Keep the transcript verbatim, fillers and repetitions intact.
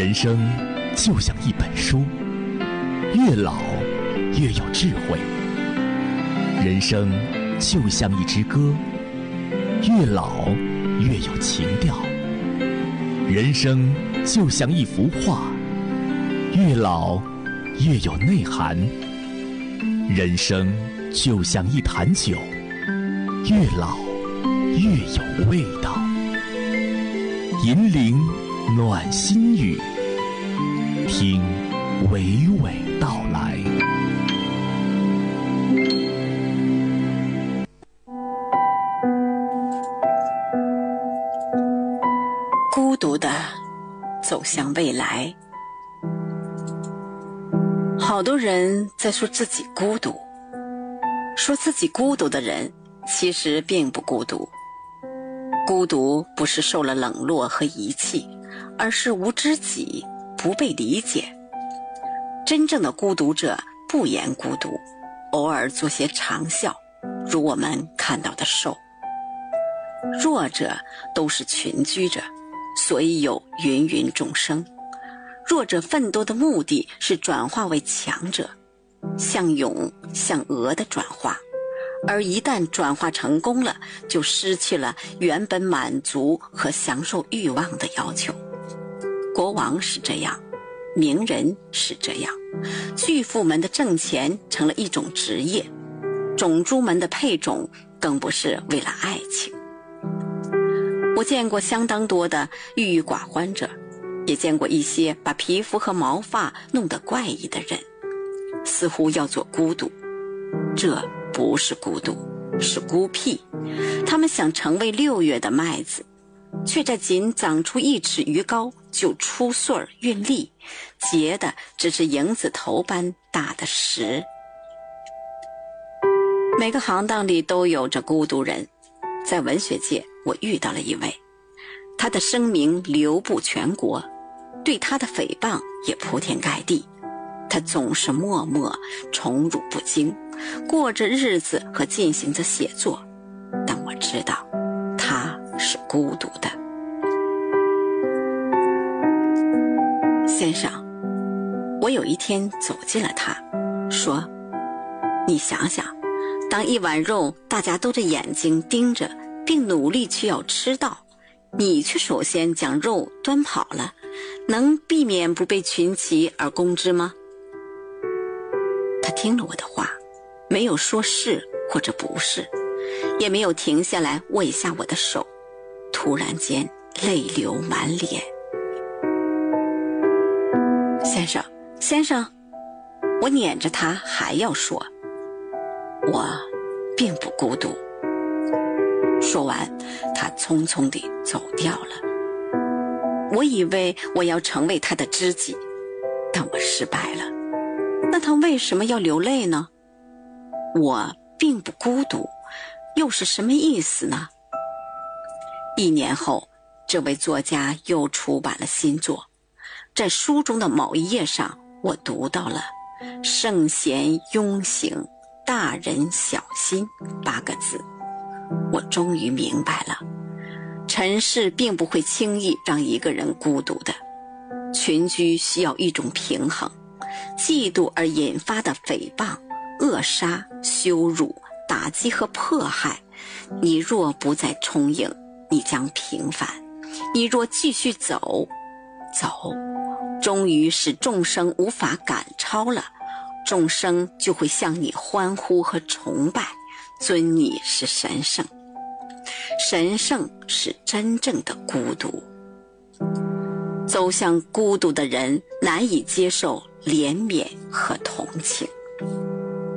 人生就像一本书，越老越有智慧；人生就像一支歌，越老越有情调；人生就像一幅画，越老越有内涵；人生就像一坛酒，越老越有味道。银铃暖心语，听娓娓道来。 孤独地走向未来。好多人在说自己孤独，说自己孤独的人其实并不孤独。孤独不是受了冷落和遗弃，而是无知己，不被理解。真正的孤独者不言孤独，偶尔做些长啸，如我们看到的兽。弱者都是群居者，所以有芸芸众生。弱者奋斗的目的是转化为强者，向勇向鹅的转化，而一旦转化成功了，就失去了原本满足和享受欲望的要求。国王是这样，名人是这样，巨富们的挣钱成了一种职业，种猪们的配种更不是为了爱情。我见过相当多的郁郁寡欢者，也见过一些把皮肤和毛发弄得怪异的人，似乎要做孤独。这不是孤独，是孤僻。他们想成为六月的麦子，却在仅长出一尺余高就出穗儿运力，结的只是蝇子头般大的石。每个行当里都有着孤独人，在文学界我遇到了一位，他的声名流布全国，对他的诽谤也铺天盖地。他总是默默宠辱不惊，过着日子和进行着写作，但我知道他是孤独的。先生，我有一天走进了他，说，你想想，当一碗肉大家都着眼睛盯着，并努力去要吃到，你却首先将肉端跑了，能避免不被群起而攻之吗？他听了我的话，没有说是或者不是，也没有停下来握一下我的手，突然间泪流满脸。先生，先生，我撵着他还要说，我并不孤独。说完，他匆匆地走掉了。我以为我要成为他的知己，但我失败了。那他为什么要流泪呢？我并不孤独，又是什么意思呢？一年后，这位作家又出版了新作，在书中的某一页上，我读到了圣贤庸行，大人小心八个字。我终于明白了，尘世并不会轻易让一个人孤独的，群居需要一种平衡。嫉妒而引发的诽谤、扼杀、羞辱、打击和迫害，你若不再充盈，你将平凡；你若继续走，走，终于使众生无法赶超了，众生就会向你欢呼和崇拜，尊你是神圣。神圣是真正的孤独。走向孤独的人难以接受怜悯和同情。